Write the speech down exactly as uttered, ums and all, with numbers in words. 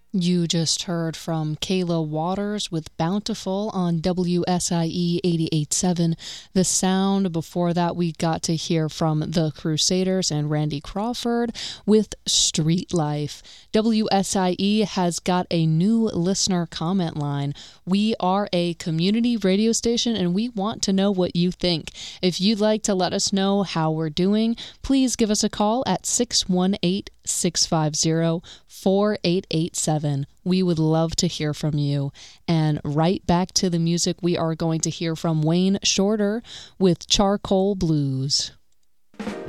You just heard from Kayla Waters with Bountiful on W S I E eighty-eight point seven. The Sound. Before that, we got to hear from the Crusaders and Randy Crawford with Street Life. W S I E has got a new listener comment line. We are a community radio station and we want to know what you think. If you'd like to let us know how we're doing, please give us a call at six one eight, six five zero, four eight eight seven. We would love to hear from you. And right back to the music, we are going to hear from Wayne Shorter with Charcoal Blues.